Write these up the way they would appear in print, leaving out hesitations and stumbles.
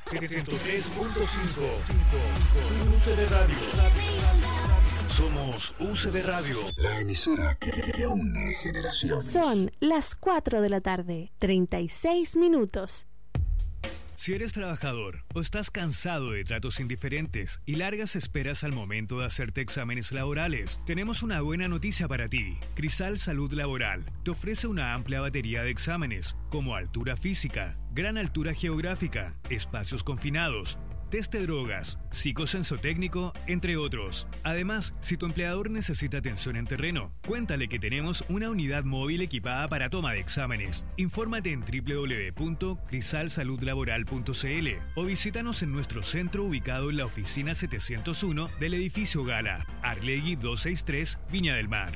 103.5 UCB Radio. Somos UCB Radio, la emisora que une generaciones. Son las 4 de la tarde, 36 minutos. Si eres trabajador o estás cansado de tratos indiferentes y largas esperas al momento de hacerte exámenes laborales, tenemos una buena noticia para ti. Crisal Salud Laboral te ofrece una amplia batería de exámenes como altura física, gran altura geográfica, espacios confinados, test de drogas, psicosensotécnico, entre otros. Además, si tu empleador necesita atención en terreno, cuéntale que tenemos una unidad móvil equipada para toma de exámenes. Infórmate en www.crisalsaludlaboral.cl o visítanos en nuestro centro ubicado en la oficina 701 del edificio Gala, Arlegui 263, Viña del Mar.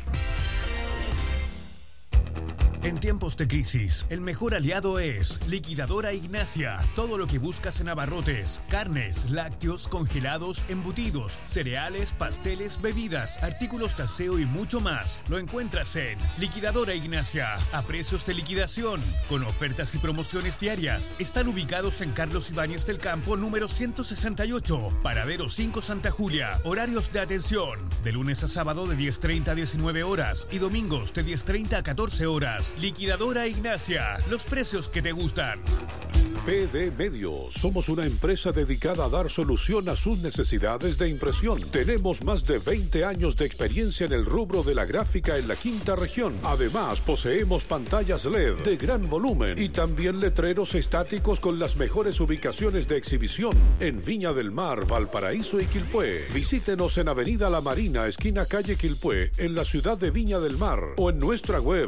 En tiempos de crisis, el mejor aliado es Liquidadora Ignacia. Todo lo que buscas en abarrotes, carnes, lácteos, congelados, embutidos, cereales, pasteles, bebidas, artículos de aseo y mucho más, lo encuentras en Liquidadora Ignacia, a precios de liquidación, con ofertas y promociones diarias. Están ubicados en Carlos Ibáñez del Campo, número 168, Paradero 5 Santa Julia. Horarios de atención, de lunes a sábado de 10:30 a 19 horas y domingos de 10:30 a 14 horas. Liquidadora Ignacia, los precios que te gustan. PD Medios, somos una empresa dedicada a dar solución a sus necesidades de impresión. Tenemos más de 20 años de experiencia en el rubro de la gráfica en la quinta región. Además, poseemos pantallas LED de gran volumen y también letreros estáticos con las mejores ubicaciones de exhibición en Viña del Mar, Valparaíso y Quilpué. Visítenos en Avenida La Marina, esquina calle Quilpué, en la ciudad de Viña del Mar, o en nuestra web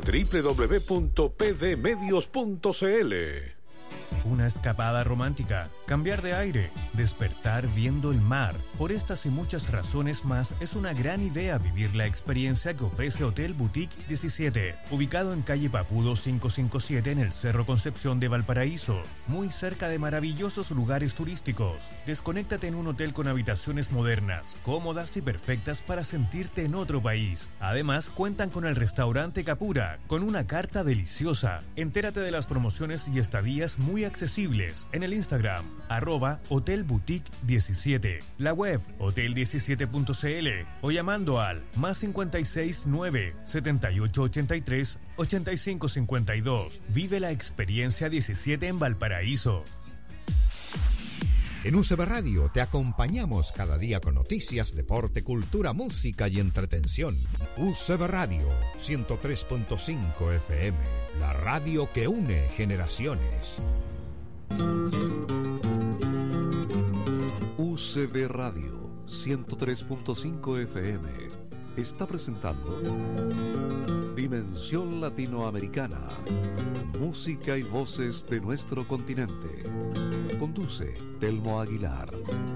www.pdmedios.cl. Una escapada romántica, cambiar de aire, despertar viendo el mar. Por estas y muchas razones más, es una gran idea vivir la experiencia que ofrece Hotel Boutique 17, ubicado en calle Papudo 557 en el Cerro Concepción de Valparaíso, muy cerca de maravillosos lugares turísticos. Desconéctate en un hotel con habitaciones modernas, cómodas y perfectas para sentirte en otro país. Además, cuentan con el restaurante Capura, con una carta deliciosa. Entérate de las promociones y estadías muy accesibles en el Instagram, @hotelboutique17, la web hotel17.cl o llamando al +56 9 7883 8552. Vive la experiencia 17 en Valparaíso. En UCB Radio te acompañamos cada día con noticias, deporte, cultura, música y entretención. UCB Radio 103.5 FM, la radio que une generaciones. UCB Radio 103.5 FM está presentando Dimensión Latinoamericana, música y voces de nuestro continente. Conduce Telmo Aguilar.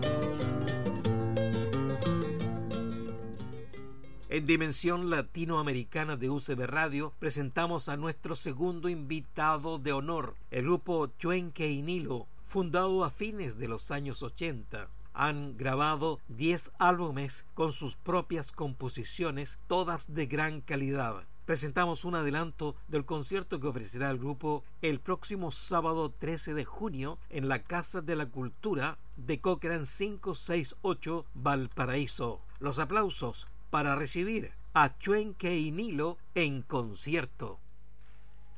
En Dimensión Latinoamericana de UCB Radio presentamos a nuestro segundo invitado de honor, el grupo Chuenque y Nilo, fundado a fines de los años 80. Han grabado 10 álbumes con sus propias composiciones, todas de gran calidad. Presentamos un adelanto del concierto que ofrecerá el grupo el próximo sábado 13 de junio en la Casa de la Cultura de Cochrane 568, Valparaíso. Los aplausos para recibir a Chuenque y Nilo en concierto.